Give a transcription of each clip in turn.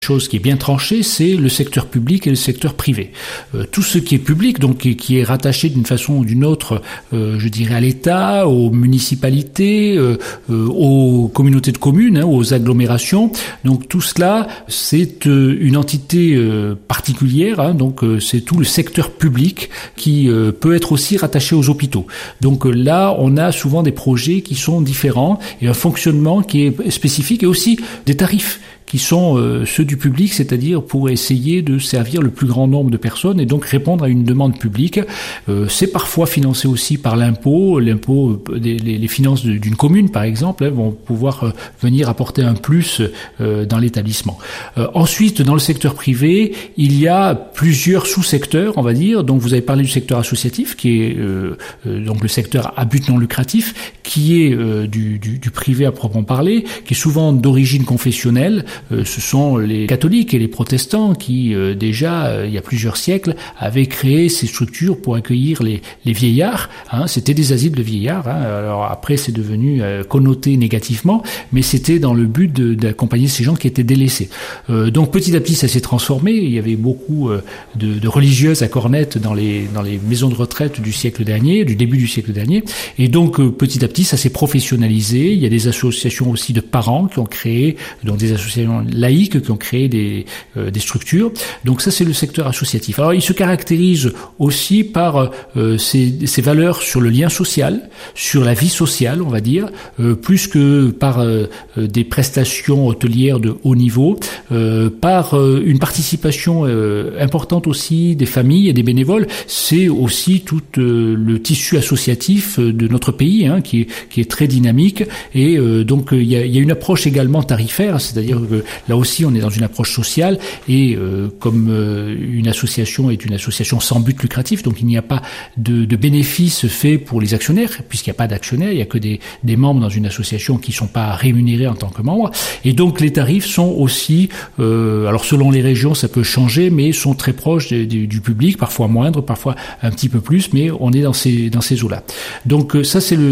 chose qui est bien tranchée, c'est le secteur public et le secteur privé. Tout ce qui est public, donc qui est rattaché d'une façon ou d'une autre, je dirais à l'État, aux municipalités, aux communautés de communes, aux agglomérations. Donc tout cela, c'est une entité particulière. Donc c'est tout le secteur public qui peut être aussi rattaché aux hôpitaux. Donc là, on a souvent des projets qui sont différents et un fonctionnement qui est spécifique et aussi des tarifs qui sont ceux du public, c'est-à-dire pour essayer de servir le plus grand nombre de personnes et donc répondre à une demande publique. C'est parfois financé aussi par l'impôt. Les finances d'une commune, par exemple, vont pouvoir venir apporter un plus dans l'établissement. Ensuite, dans le secteur privé, il y a plusieurs sous-secteurs, on va dire. Donc, vous avez parlé du secteur associatif, qui est donc le secteur à but non lucratif, qui est du privé à proprement parler, qui est souvent d'origine confessionnelle. Ce sont les catholiques et les protestants qui, déjà, il y a plusieurs siècles, avaient créé ces structures pour accueillir les vieillards. C'était des asiles de vieillards. Alors après, c'est devenu connoté négativement, mais c'était dans le but d'accompagner ces gens qui étaient délaissés. Donc petit à petit, ça s'est transformé. Il y avait beaucoup de religieuses à cornettes dans les maisons de retraite du début du siècle dernier. Et donc petit à petit, ça s'est professionnalisé. Il y a des associations aussi de parents qui ont créé, donc des associations laïques qui ont créé des structures. Donc ça, c'est le secteur associatif. Alors, il se caractérise aussi par ses valeurs sur le lien social, sur la vie sociale, on va dire, plus que par des prestations hôtelières de haut niveau, par une participation importante aussi des familles et des bénévoles. C'est aussi tout le tissu associatif de notre pays, qui est très dynamique. Et donc, il y a une approche également tarifaire, c'est-à-dire que là aussi, on est dans une approche sociale et comme une association est une association sans but lucratif, donc il n'y a pas de bénéfices faits pour les actionnaires, puisqu'il n'y a pas d'actionnaires, il n'y a que des membres dans une association qui ne sont pas rémunérés en tant que membres. Et donc les tarifs sont aussi, alors selon les régions, ça peut changer, mais sont très proches du public, parfois moindres, parfois un petit peu plus, mais on est dans ces eaux-là. Donc ça, c'est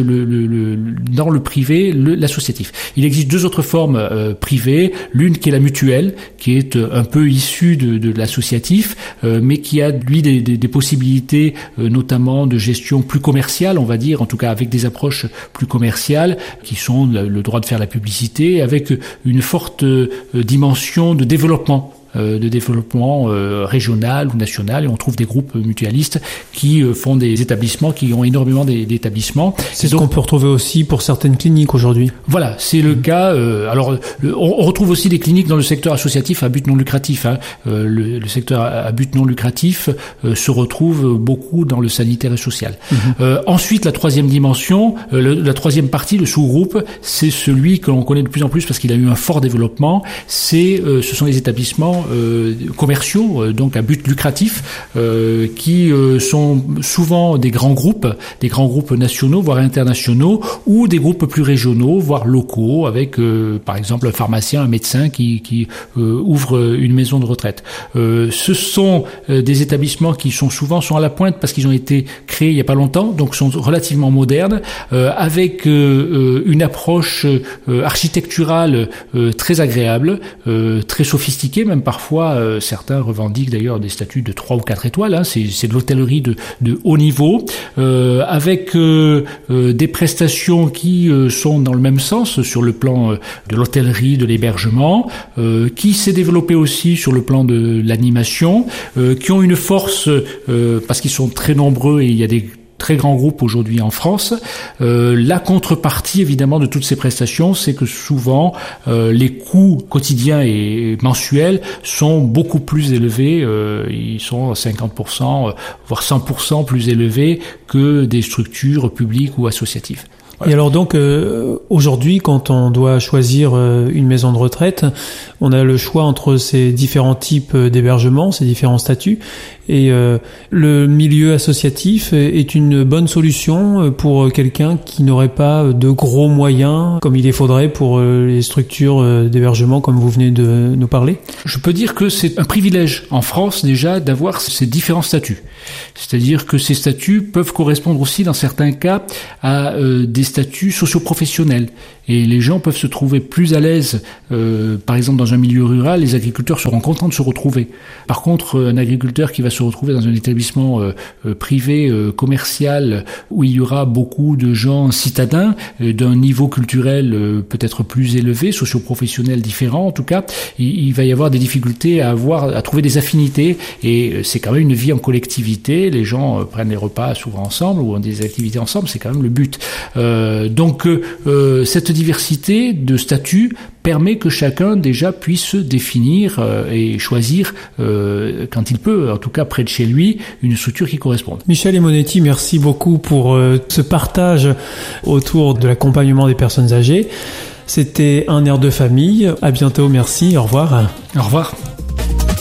dans le privé, l'associatif. Il existe deux autres formes privées. L'une qui est la mutuelle, qui est un peu issue de l'associatif, mais qui a, lui, des possibilités, notamment de gestion plus commerciale, on va dire, en tout cas avec des approches plus commerciales, qui sont le droit de faire la publicité, avec une forte dimension de développement régional ou national, et on trouve des groupes mutualistes qui font des établissements, qui ont énormément d'établissements. C'est ce qu'on peut retrouver aussi pour certaines cliniques aujourd'hui. Voilà, c'est le cas. Alors, on retrouve aussi des cliniques dans le secteur associatif à but non lucratif. Le secteur à but non lucratif se retrouve beaucoup dans le sanitaire et social. Ensuite, la troisième dimension, la troisième partie, le sous-groupe, c'est celui que l'on connaît de plus en plus parce qu'il a eu un fort développement. Ce sont les établissements commerciaux, donc à but lucratif, qui sont souvent des grands groupes nationaux, voire internationaux, ou des groupes plus régionaux, voire locaux, avec par exemple un pharmacien, un médecin qui ouvre une maison de retraite. Ce sont des établissements qui sont à la pointe parce qu'ils ont été créés il n'y a pas longtemps, donc sont relativement modernes, avec une approche architecturale très agréable, très sophistiquée, même parfois certains revendiquent d'ailleurs des statuts de 3 ou 4 étoiles, c'est de l'hôtellerie de haut niveau, avec des prestations qui sont dans le même sens sur le plan de l'hôtellerie, de l'hébergement, qui s'est développé aussi sur le plan de l'animation, qui ont une force parce qu'ils sont très nombreux et il y a des très grands groupes aujourd'hui en France. La contrepartie, évidemment, de toutes ces prestations, c'est que souvent, les coûts quotidiens et mensuels sont beaucoup plus élevés. Ils sont 50%, voire 100% plus élevés que des structures publiques ou associatives. Et alors donc aujourd'hui, quand on doit choisir une maison de retraite, on a le choix entre ces différents types d'hébergement, ces différents statuts, et le milieu associatif est une bonne solution pour quelqu'un qui n'aurait pas de gros moyens comme il les faudrait pour les structures d'hébergement comme vous venez de nous parler. Je peux dire que c'est un privilège en France déjà d'avoir ces différents statuts. C'est-à-dire que ces statuts peuvent correspondre aussi dans certains cas à des statuts socio-professionnels. Et les gens peuvent se trouver plus à l'aise, par exemple dans un milieu rural, les agriculteurs seront contents de se retrouver. Par contre, un agriculteur qui va se retrouver dans un établissement privé, commercial, où il y aura beaucoup de gens citadins, d'un niveau culturel peut-être plus élevé, socio-professionnel différent en tout cas, il va y avoir des difficultés à trouver des affinités, et c'est quand même une vie en collectivité, les gens prennent les repas souvent ensemble ou ont des activités ensemble, c'est quand même le but. Donc cette diversité de statuts permet que chacun déjà puisse se définir et choisir quand il peut, en tout cas près de chez lui, une structure qui corresponde. Michel Emonetti, merci beaucoup pour ce partage autour de l'accompagnement des personnes âgées. C'était un air de famille. À bientôt, merci, au revoir. Au revoir.